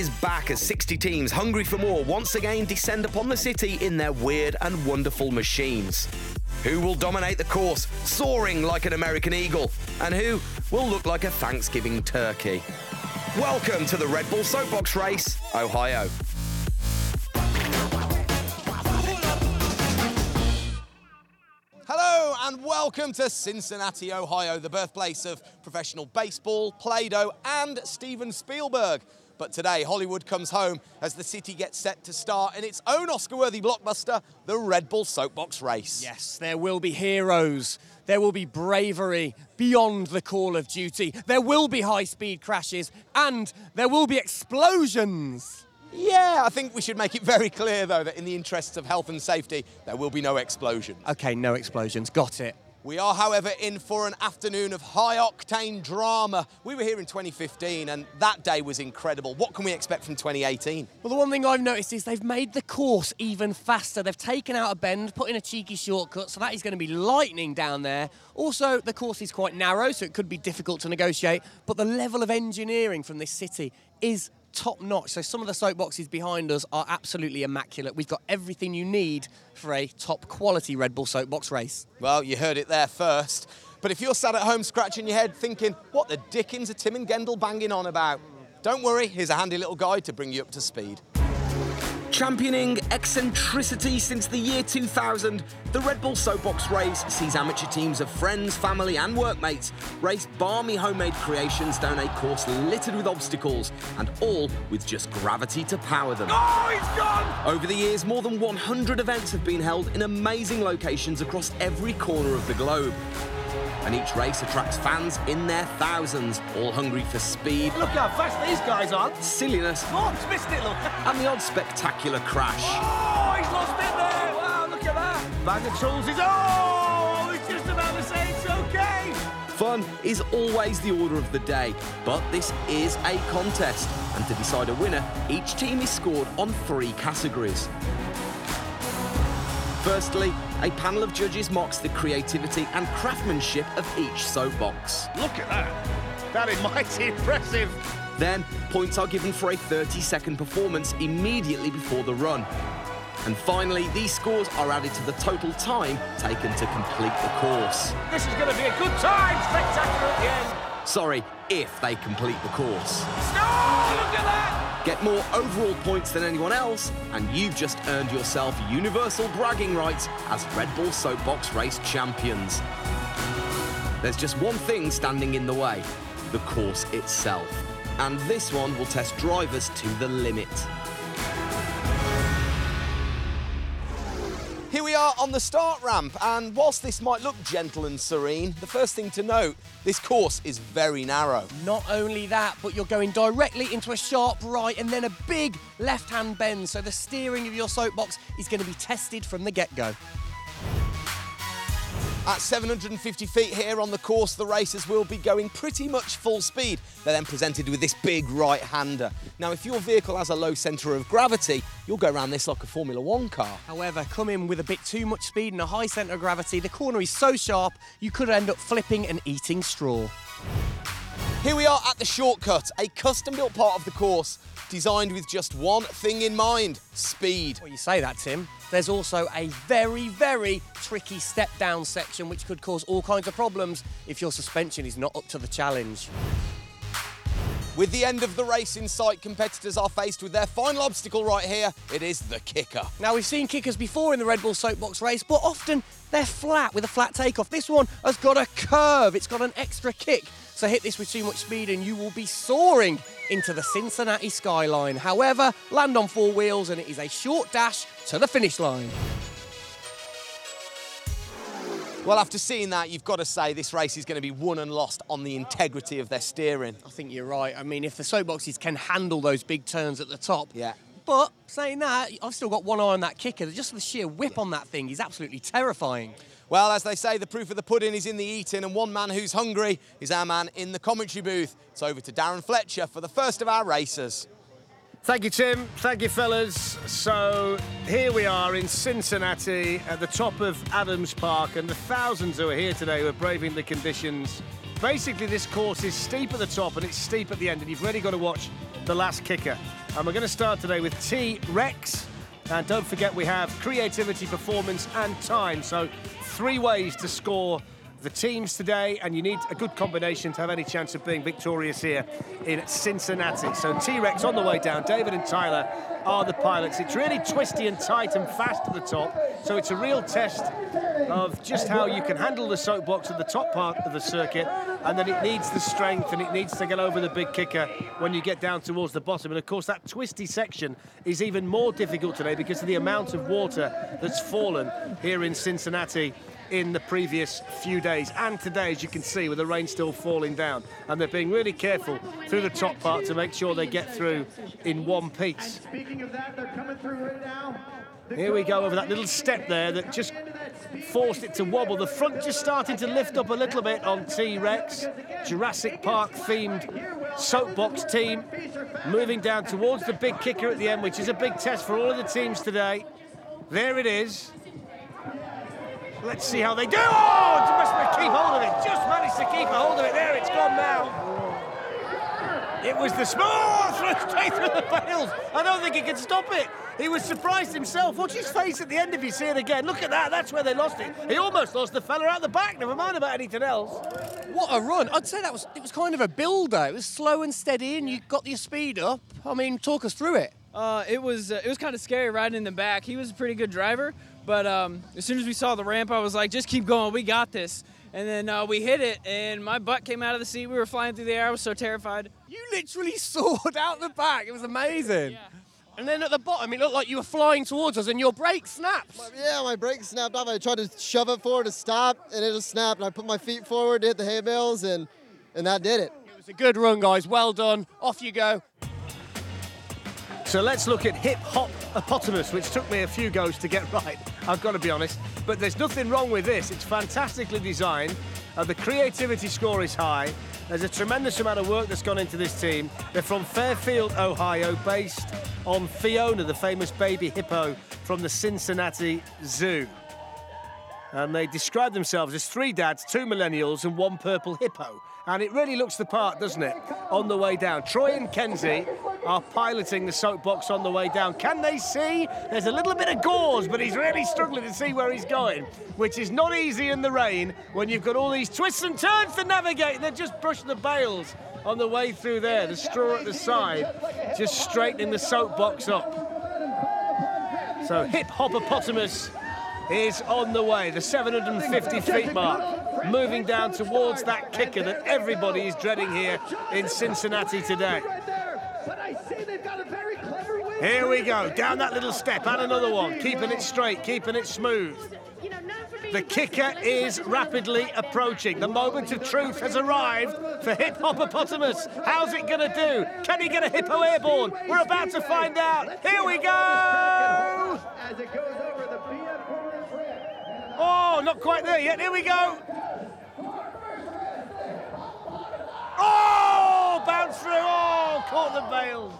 Is back as 60 teams hungry for more once again descend upon the city in their weird and wonderful machines. Who will dominate the course, soaring like an American eagle? And who will look like a Thanksgiving turkey? Welcome to the Red Bull Soapbox Race, Ohio. Hello and welcome to Cincinnati, Ohio, the birthplace of professional baseball, Play-Doh and Steven Spielberg. But today, Hollywood comes home as the city gets set to star in its own Oscar-worthy blockbuster, the Red Bull Soapbox Race. Yes, there will be heroes. There will be bravery beyond the call of duty. There will be high-speed crashes and there will be explosions. Yeah, I think we should make it very clear, though, that in the interests of health and safety, there will be no explosions. OK, no explosions. Got it. We are, however, in for an afternoon of high-octane drama. We were here in 2015, and that day was incredible. What can we expect from 2018? Well, the one thing I've noticed is they've made the course even faster. They've taken out a bend, put in a cheeky shortcut, so that is going to be lightning down there. Also, the course is quite narrow, so it could be difficult to negotiate, but the level of engineering from this city is top-notch. So some of the soapboxes behind us are absolutely immaculate. We've got everything you need for a top-quality Red Bull Soapbox race. Well, you heard it there first. But if you're sat at home scratching your head thinking, what the dickens are Tim and Gendel banging on about? Don't worry, here's a handy little guide to bring you up to speed. Championing eccentricity since the year 2000, the Red Bull Soapbox Race sees amateur teams of friends, family and workmates race balmy homemade creations down a course littered with obstacles, and all with just gravity to power them. Oh, he's gone! Over the years, more than 100 events have been held in amazing locations across every corner of the globe. And each race attracts fans in their thousands, all hungry for speed. Look how fast these guys are. Silliness. Oh, he's missed it, look. And the odd spectacular crash. Oh, he's lost it there. Wow, look at that. Bag of tools is... Oh, he's just about to say it's OK. Fun is always the order of the day, but this is a contest. And to decide a winner, each team is scored on 3 categories. Firstly, a panel of judges mocks the creativity and craftsmanship of each soapbox. Look at that. That is mighty impressive. Then, points are given for a 30-second performance immediately before the run. And finally, these scores are added to the total time taken to complete the course. This is going to be a good time. Spectacular at the end. Sorry, if they complete the course. Oh, look at that. Get more overall points than anyone else, and you've just earned yourself universal bragging rights as Red Bull Soapbox Race champions. There's just one thing standing in the way, the course itself. And this one will test drivers to the limit. Here we are on the start ramp, and whilst this might look gentle and serene, the first thing to note, this course is very narrow. Not only that, but you're going directly into a sharp right and then a big left-hand bend, so the steering of your soapbox is going to be tested from the get-go. At 750 feet here on the course, the racers will be going pretty much full speed. They're then presented with this big right-hander. Now, if your vehicle has a low centre of gravity, you'll go around this like a Formula One car. However, come in with a bit too much speed and a high centre of gravity, the corner is so sharp, you could end up flipping and eating straw. Here we are at the shortcut, a custom-built part of the course, designed with just one thing in mind, speed. Well, you say that, Tim. There's also a very, very tricky step-down section which could cause all kinds of problems if your suspension is not up to the challenge. With the end of the race in sight, competitors are faced with their final obstacle right here. It is the kicker. Now, we've seen kickers before in the Red Bull Soapbox race, but often they're flat with a flat takeoff. This one has got a curve. It's got an extra kick. So hit this with too much speed and you will be soaring into the Cincinnati skyline. However, land on 4 wheels and it is a short dash to the finish line. Well, after seeing that, you've got to say this race is going to be won and lost on the integrity of their steering. I think you're right. I mean, if the soapboxes can handle those big turns at the top. Yeah. But saying that, I've still got one eye on that kicker. Just the sheer whip on that thing is absolutely terrifying. Well, as they say, the proof of the pudding is in the eating, and one man who's hungry is our man in the commentary booth. It's over to Darren Fletcher for the first of our racers. Thank you, Tim. Thank you, fellas. So here we are in Cincinnati at the top of Adams Park, and the thousands who are here today who are braving the conditions Basically, this course is steep at the top and it's steep at the end, and you've really got to watch the last kicker. And we're going to start today with T-Rex. And don't forget, we have creativity, performance and time. So 3 ways to score the teams today, and you need a good combination to have any chance of being victorious here in Cincinnati. So T-Rex on the way down. David and Tyler are the pilots. It's really twisty and tight and fast at the top, so it's a real test of just how you can handle the soapbox at the top part of the circuit, and then it needs the strength and it needs to get over the big kicker when you get down towards the bottom. And of course that twisty section is even more difficult today because of the amount of water that's fallen here in Cincinnati in the previous few days and today, as you can see, with the rain still falling down. And they're being really careful through the top part to make sure they get through in one piece. Speaking of that, they're coming through right now. Here we go over that little step there that just forced it to wobble. The front just starting to lift up a little bit on T-Rex. Jurassic Park themed soapbox team moving down towards the big kicker at the end, which is a big test for all of the teams today. There it is. Let's see how they do. Oh, just keep hold of it. Just managed to keep a hold of it. There, it's gone now. It was the small throw straight through the bales. I don't think he could stop it. He was surprised himself. Watch his face at the end if you see it again. Look at that. That's where they lost it. He almost lost the fella out the back. Never mind about anything else. What a run. I'd say it was kind of a builder. It was slow and steady, and you got your speed up. I mean, talk us through it. It was kind of scary riding in the back. He was a pretty good driver, but as soon as we saw the ramp, I was like, just keep going. We got this. And then we hit it, and my butt came out of the seat. We were flying through the air. I was so terrified. You literally soared out the back. It was amazing. Yeah. And then at the bottom, it looked like you were flying towards us, and your brake snapped. Yeah, my brake snapped off. I tried to shove it forward to stop, and it just snapped. And I put my feet forward to hit the hay bales, and that did it. It was a good run, guys. Well done. Off you go. So let's look at Hip Hop Opotamus, which took me a few goes to get right, I've got to be honest. But there's nothing wrong with this. It's fantastically designed. The creativity score is high. There's a tremendous amount of work that's gone into this team. They're from Fairfield, Ohio, based on Fiona, the famous baby hippo from the Cincinnati Zoo. And they describe themselves as 3 dads, 2 millennials, and 1 purple hippo. And it really looks the part, doesn't it, on the way down. Troy and Kenzie are piloting the soapbox on the way down. Can they see? There's a little bit of gauze, but he's really struggling to see where he's going, which is not easy in the rain when you've got all these twists and turns to navigate, and they're just brushing the bales on the way through there. The straw at the side, just straightening the soapbox up. So Hip Hop Opotamus is on the way, the 750 feet mark, moving down towards that kicker that everybody is dreading here in Cincinnati today. Here we go, down that little step, and another one, keeping it straight, keeping it smooth. The kicker is rapidly approaching. The moment of truth has arrived for Hip Hop Opotamus. How's it gonna do? Can he get a hippo airborne? We're about to find out. Here we go! Oh, not quite there yet. Here we go. Oh, bounce through. Oh, caught the bales.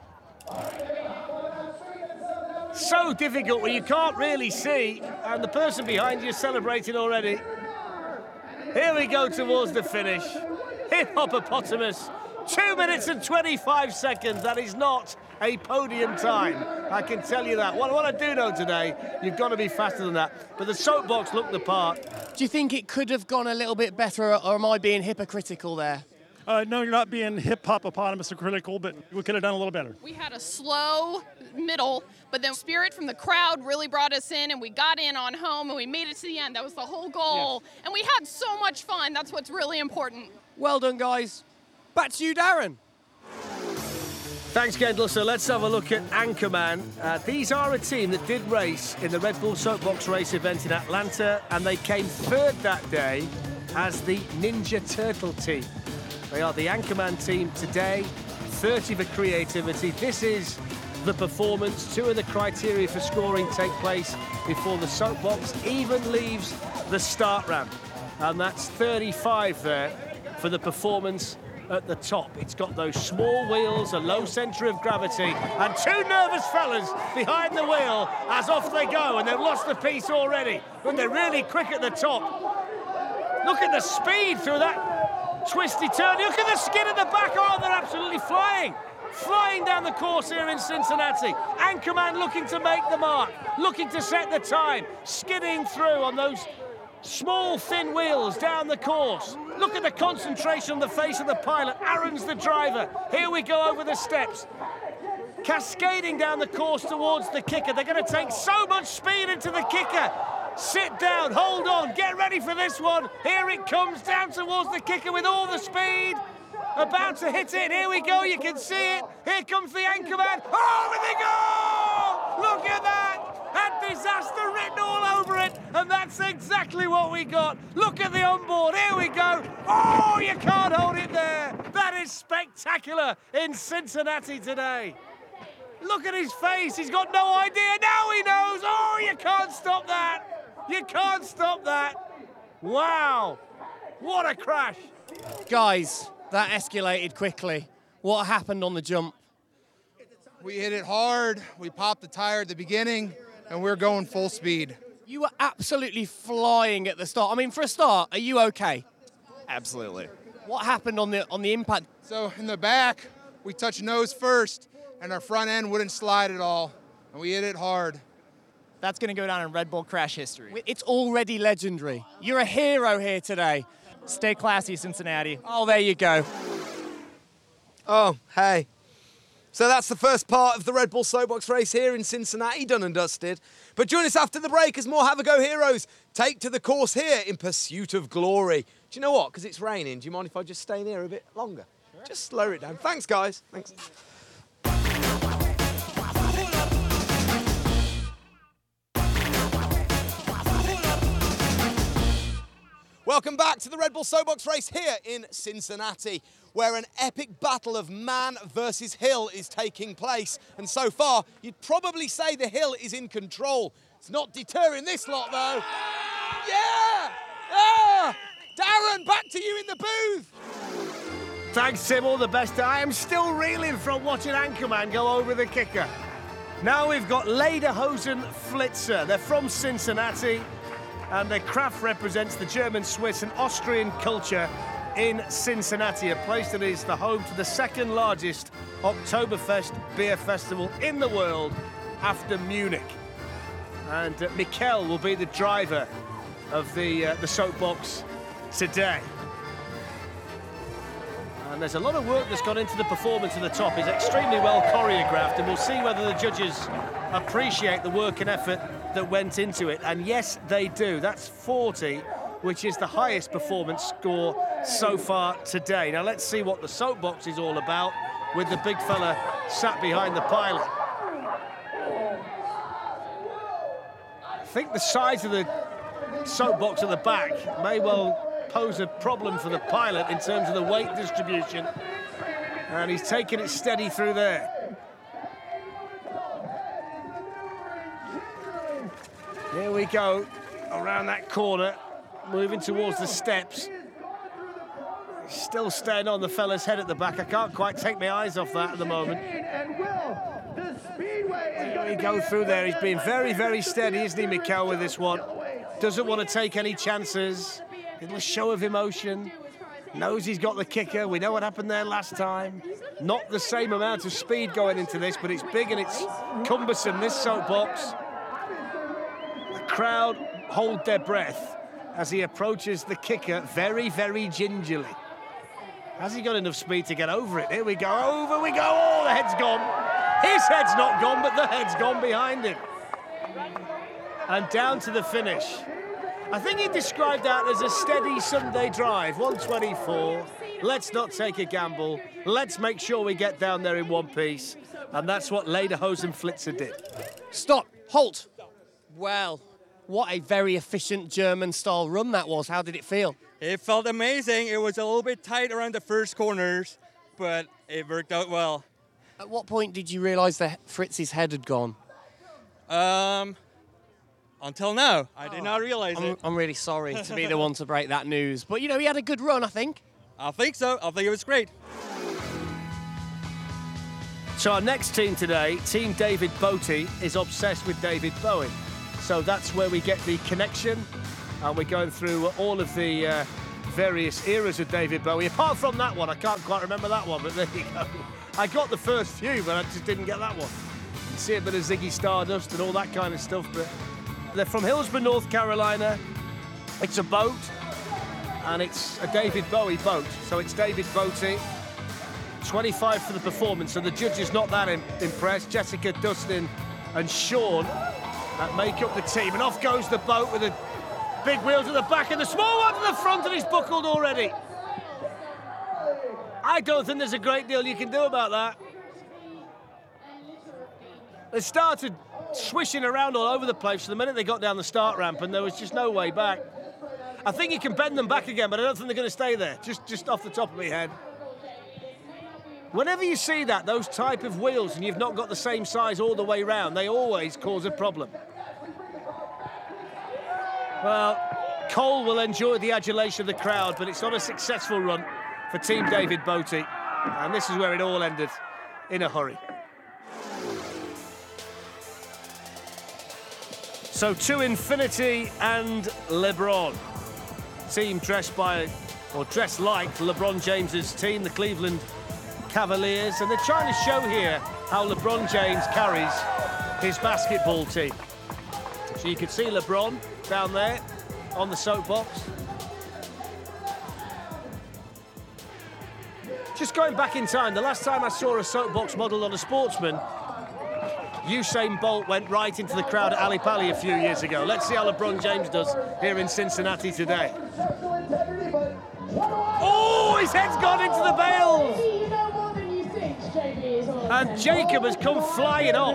So difficult when you can't really see, and the person behind you is celebrating already. Here we go towards the finish. Hip Hop Opotamus, 2 minutes and 25 seconds. That is not a podium time, I can tell you that. What I do know today, you've got to be faster than that. But the soapbox looked the part. Do you think it could have gone a little bit better, or am I being hypocritical there? No, you're not being hip-hop-opotamus or critical, but we could have done a little better. We had a slow middle, but then spirit from the crowd really brought us in, and we got in on home, and we made it to the end. That was the whole goal. Yeah. And we had so much fun. That's what's really important. Well done, guys. Back to you, Darren. Thanks, Kendall. So let's have a look at Anchorman. These are a team that did race in the Red Bull Soapbox Race event in Atlanta, and they came third that day as the Ninja Turtle team. They are the Anchorman team today, 30 for creativity. This is the performance. 2 of the criteria for scoring take place before the soapbox even leaves the start ramp. And that's 35 there for the performance at the top. It's got those small wheels, a low centre of gravity, and 2 nervous fellas behind the wheel as off they go, and they've lost the piece already, but they're really quick at the top. Look at the speed through that Twisty turn. Look at the skid at the back. Oh, they're absolutely flying. Flying down the course here in Cincinnati. Anchorman looking to make the mark, looking to set the time, skidding through on those small, thin wheels down the course. Look at the concentration on the face of the pilot. Aaron's the driver. Here we go over the steps. Cascading down the course towards the kicker. They're going to take so much speed into the kicker. Sit down, hold on, get ready for this one. Here it comes down towards the kicker with all the speed. About to hit it. Here we go. You can see it. Here comes the Anchorman. Over they go! Look at that! Had disaster written all over it, and that's exactly what we got. Look at the onboard. Here we go. Oh, you can't hold it there. That is spectacular in Cincinnati today. Look at his face. He's got no idea. Now he knows. Oh, you can't stop that. You can't stop that. Wow. What a crash. Guys, that escalated quickly. What happened on the jump? We hit it hard. We popped the tire at the beginning, and we're going full speed. You were absolutely flying at the start. I mean, for a start, are you okay? Absolutely. What happened on the impact? So in the back, we touched nose first, and our front end wouldn't slide at all, and we hit it hard. That's going to go down in Red Bull crash history. It's already legendary. You're a hero here today. Stay classy, Cincinnati. Oh, there you go. Oh, hey. So that's the first part of the Red Bull Soapbox race here in Cincinnati, done and dusted. But join us after the break as more Have a Go heroes take to the course here in pursuit of glory. Do you know what? Because it's raining, do you mind if I just stay in here a bit longer? Sure. Just slow it down. Thanks, guys. Thanks. Welcome back to the Red Bull Soapbox race here in Cincinnati, where an epic battle of man versus hill is taking place. And so far, you'd probably say the hill is in control. It's not deterring this lot, though. Yeah! Ah! Darren, back to you in the booth. Thanks, Tim. All the best. I am still reeling from watching Anchorman go over the kicker. Now we've got Lederhosen Flitzer. They're from Cincinnati, and their craft represents the German, Swiss, and Austrian culture in Cincinnati, a place that is the home to the second largest Oktoberfest beer festival in the world after Munich. And Mikkel will be the driver of the soapbox today. And there's a lot of work that's gone into the performance at the top. It's extremely well choreographed, and we'll see whether the judges appreciate the work and effort that went into it. And yes, they do. That's 40, which is the highest performance score so far today. Now let's see what the soapbox is all about with the big fella sat behind the pilot. I think the size of the soapbox at the back may well pose a problem for the pilot in terms of the weight distribution, and he's taking it steady through there. Here we go, around that corner, moving towards the steps. Still staying on the fella's head at the back. I can't quite take my eyes off that at the moment. Here we go through there. He's being very, very steady, isn't he, Mikkel, with this one? Doesn't want to take any chances. A little show of emotion. Knows he's got the kicker. We know what happened there last time. Not the same amount of speed going into this, but it's big and it's cumbersome, this soapbox. The crowd hold their breath as he approaches the kicker very, very gingerly. Has he got enough speed to get over it? Here we go. Over we go. Oh, the head's gone. His head's not gone, but the head's gone behind him. And down to the finish. I think he described that as a steady Sunday drive, 124. Let's not take a gamble. Let's make sure we get down there in one piece. And that's what Lederhosen Flitzer did. Stop. Halt. Well, what a very efficient German-style run that was. How did it feel? It felt amazing. It was a little bit tight around the first corners, but it worked out well. At what point did you realise that Fritz's head had gone? Until now, I did not realize it. I'm really sorry to be the one to break that news. But, you know, he had a good run, I think. I think so. I think it was great. So our next team today, Team David Boty, is obsessed with David Bowie. So that's where we get the connection. And we're going through all of the various eras of David Bowie. Apart from that one, I can't quite remember that one, but there you go. I got the first few, but I just didn't get that one. You see a bit of Ziggy Stardust and all that kind of stuff, but they're from Hillsborough, North Carolina. It's a boat, and it's a David Bowie boat, so it's David Boaty. 25 for the performance, so the judge is not that impressed. Jessica, Dustin and Sean make up the team, and off goes the boat with a big wheel to the back and the small one to the front, and he's buckled already. I don't think there's a great deal you can do about that. They started swishing around all over the place the minute they got down the start ramp, and there was just no way back. I think you can bend them back again, but I don't think they're going to stay there, just off the top of my head. Whenever you see that, those type of wheels, and you've not got the same size all the way round, they always cause a problem. Well, Cole will enjoy the adulation of the crowd, but it's not a successful run for Team David Boaty. And this is where it all ended, in a hurry. So to infinity and LeBron. Team dressed like LeBron James's team, the Cleveland Cavaliers, and they're trying to show here how LeBron James carries his basketball team. So you can see LeBron down there on the soapbox. Just going back in time, the last time I saw a soapbox model on a sportsman, Usain Bolt went right into the crowd at Ali Pali a few years ago. Let's see how LeBron James does here in Cincinnati today. Oh, his head's gone into the bales! And Jacob has come flying off.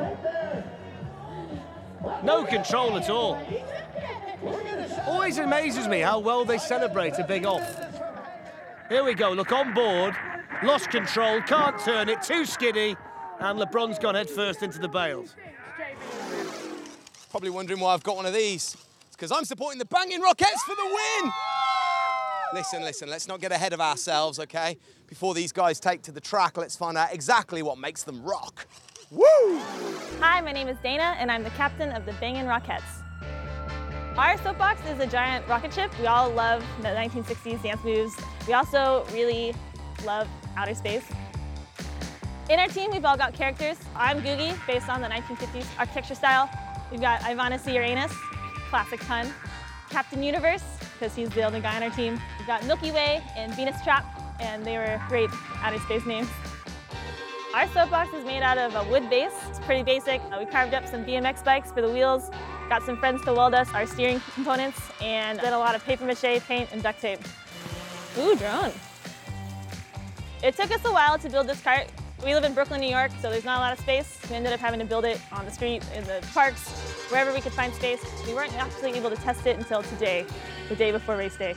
No control at all. Always amazes me how well they celebrate a big off. Here we go, look, on board, lost control, can't turn it, too skiddy, and LeBron's gone head first into the bales. Probably wondering why I've got one of these. It's because I'm supporting the Bangin' Rockettes for the win! Listen, let's not get ahead of ourselves, okay? Before these guys take to the track, let's find out exactly what makes them rock. Woo! Hi, my name is Dana, and I'm the captain of the Bangin' Rockettes. Our soapbox is a giant rocket ship. We all love the 1960s dance moves. We also really love outer space. In our team, we've all got characters. I'm Googie, based on the 1950s architecture style. We've got Ivana C. Uranus, classic pun. Captain Universe, because he's the only guy on our team. We've got Milky Way and Venus Trap, and they were great outer space names. Our soapbox is made out of a wood base. It's pretty basic. We carved up some BMX bikes for the wheels, got some friends to weld us our steering components, and did a lot of paper mache, paint, and duct tape. Ooh, drone. It took us a while to build this kart. We live in Brooklyn, New York, so there's not a lot of space. We ended up having to build it on the street, in the parks, wherever we could find space. We weren't actually able to test it until today, the day before race day.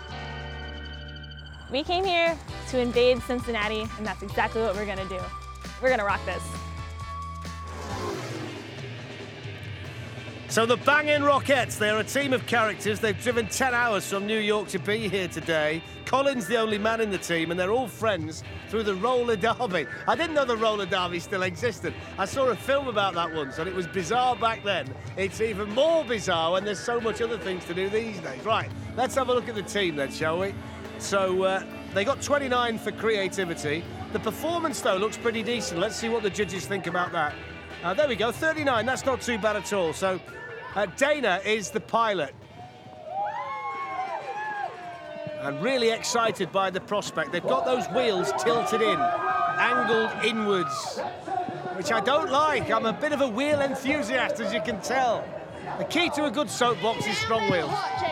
We came here to invade Cincinnati, and that's exactly what we're gonna do. We're gonna rock this. So the Bangin' Rockettes, they're a team of characters. They've driven 10 hours from New York to be here today. Colin's the only man in the team, and they're all friends through the roller derby. I didn't know the roller derby still existed. I saw a film about that once, and it was bizarre back then. It's even more bizarre when there's so much other things to do these days. Right, let's have a look at the team then, shall we? So they got 29 for creativity. The performance, though, looks pretty decent. Let's see what the judges think about that. There we go, 39, that's not too bad at all. So Dana is the pilot. And really excited by the prospect. They've got those wheels tilted in, angled inwards, which I don't like. I'm a bit of a wheel enthusiast, as you can tell. The key to a good soapbox is strong wheels.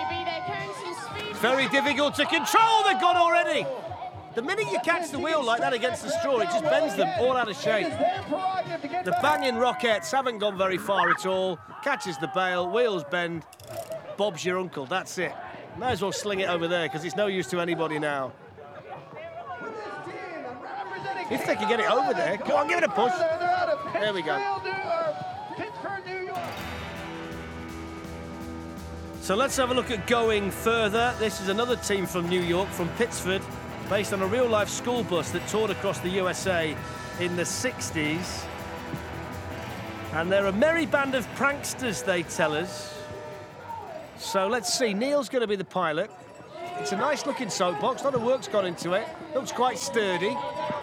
Very difficult to control, they've gone already. The minute you catch the wheel like that against the straw, it just bends them all out of shape. The Bangin' Rockettes haven't gone very far at all. Catches the bail, wheels bend, Bob's your uncle, that's it. Might as well sling it over there, because it's no use to anybody now. If they can get it over there, come on, give it a push. There we go. So let's have a look at going further. This is another team from New York, from Pittsford, based on a real-life school bus that toured across the USA in the 60s. And they're a merry band of pranksters, they tell us. So let's see, Neil's going to be the pilot. It's a nice-looking soapbox. A lot of work's gone into it. Looks quite sturdy.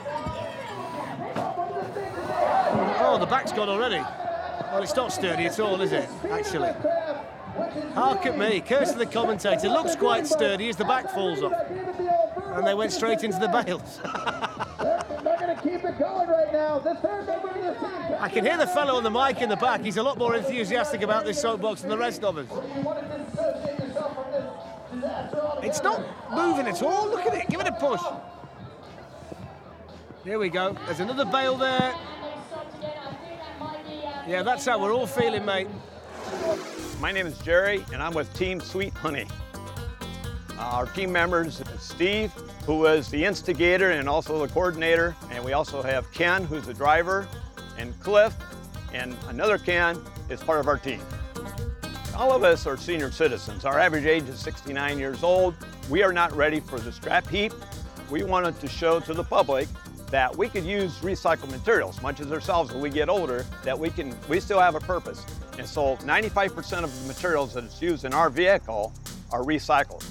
Oh, the back's gone already. Well, it's not sturdy at all, is it, actually? Hark at me, curse of the commentator. Looks quite sturdy as the back falls off. And they went straight into the bales. They're going to keep it going right now. The third member of the team. I can hear the fellow on the mic in the back. He's a lot more enthusiastic about this soapbox than the rest of us. It's not moving at all. Look at it. Give it a push. Here we go. There's another bale there. Yeah, that's how we're all feeling, mate. My name is Jerry, and I'm with Team Sweet Honey. Our team members, Steve, who was the instigator and also the coordinator, and we also have Ken, who's the driver, and Cliff, and another Ken is part of our team. All of us are senior citizens. Our average age is 69 years old. We are not ready for the scrap heap. We wanted to show to the public that we could use recycled materials, much as ourselves when we get older, that we still have a purpose. And so 95% of the materials that is used in our vehicle are recycled.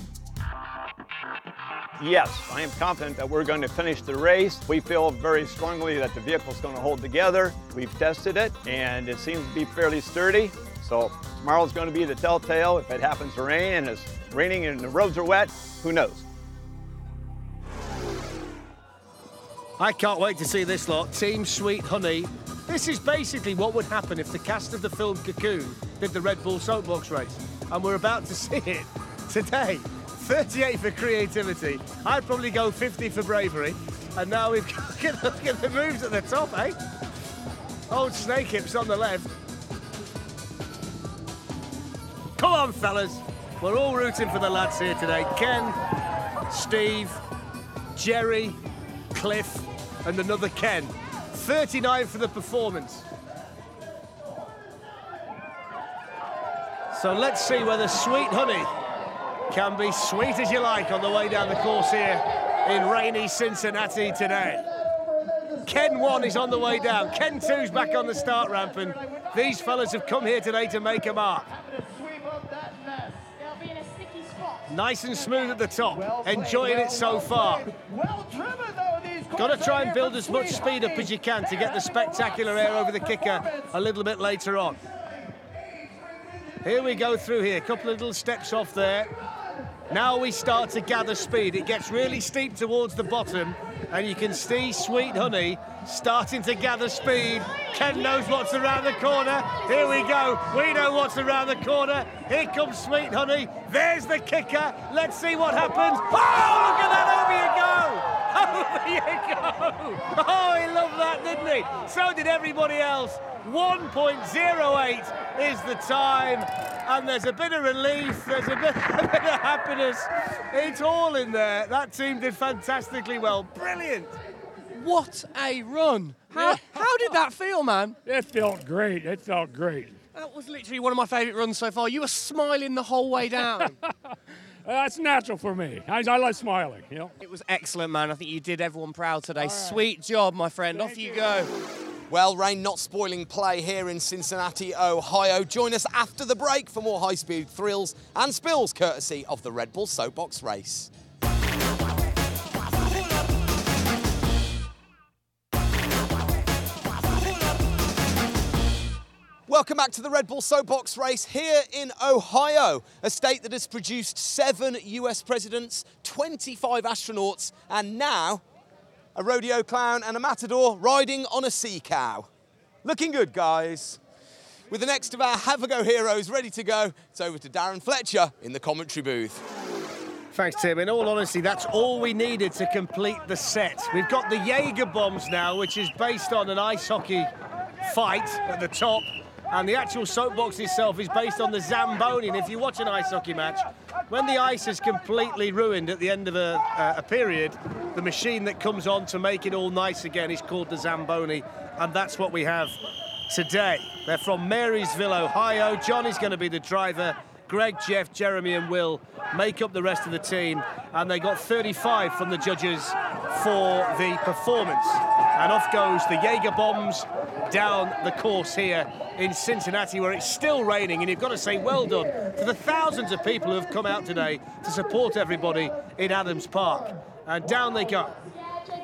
Yes, I am confident that we're going to finish the race. We feel very strongly that the vehicle is going to hold together. We've tested it, and it seems to be fairly sturdy. So tomorrow's going to be the telltale. If it happens to rain and it's raining and the roads are wet, who knows? I can't wait to see this lot. Team Sweet Honey. This is basically what would happen if the cast of the film Cocoon did the Red Bull soapbox race. And we're about to see it today. 38 for creativity. I'd probably go 50 for bravery. And now we've got look at the moves at the top, eh? Old Snake Hips on the left. Come on, fellas. We're all rooting for the lads here today. Ken, Steve, Jerry, Cliff, and another Ken. 39 for the performance. So let's see whether Sweet Honey can be sweet as you like on the way down the course here in rainy Cincinnati today. Ken 1 is on the way down. Ken 2's back on the start ramp, and these fellas have come here today to make a mark. Nice and smooth at the top, enjoying it so far. Got to try and build as much speed up as you can to get the spectacular air over the kicker a little bit later on. Here we go through here, a couple of little steps off there. Now we start to gather speed. It gets really steep towards the bottom, and you can see Sweet Honey starting to gather speed. Ken knows what's around the corner. Here we go. We know what's around the corner. Here comes Sweet Honey. There's the kicker. Let's see what happens. Oh, look at that. Over you go. Over you go. Oh, he loved that, didn't he? So did everybody else. 1.08 is the time, and there's a bit of relief, there's a bit of happiness. It's all in there. That team did fantastically well. Brilliant. What a run. How did that feel, man? It felt great. It felt great. That was literally one of my favourite runs so far. You were smiling the whole way down. That's natural for me. I like smiling, you know. It was excellent, man. I think you did everyone proud today. Right. Sweet job, my friend. Off you go. Well, rain not spoiling play here in Cincinnati, Ohio. Join us after the break for more high-speed thrills and spills courtesy of the Red Bull Soapbox Race. Welcome back to the Red Bull Soapbox Race here in Ohio, a state that has produced 7 US presidents, 25 astronauts, and now a rodeo clown and a matador riding on a sea cow. Looking good, guys. With the next of our Have a Go heroes ready to go, it's over to Darren Fletcher in the commentary booth. Thanks, Tim. In all honesty, that's all we needed to complete the set. We've got the Jaeger bombs now, which is based on an ice hockey fight at the top. And the actual soapbox itself is based on the Zamboni. And if you watch an ice hockey match, when the ice is completely ruined at the end of a period, the machine that comes on to make it all nice again is called the Zamboni. And that's what we have today. They're from Marysville, Ohio. John is going to be the driver. Greg, Jeff, Jeremy and Will make up the rest of the team. And they got 35 from the judges for the performance. And off goes the Jaeger bombs down the course here in Cincinnati, where it's still raining. And you've got to say well done to the thousands of people who have come out today to support everybody in Adams Park. And down they go.